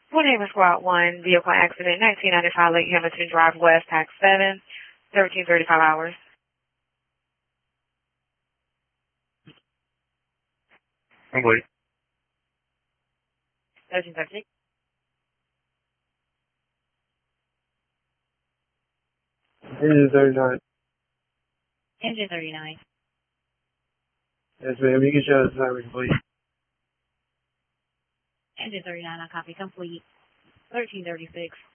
28 Squad 1, vehicle accident, 1995 Lake Hamilton Drive West, Tax 7, 1335 hours. Complete. 1336. Engine 39. Engine 39. Yes, ma'am. You can show the time complete. Engine 39, I copy complete. 1336.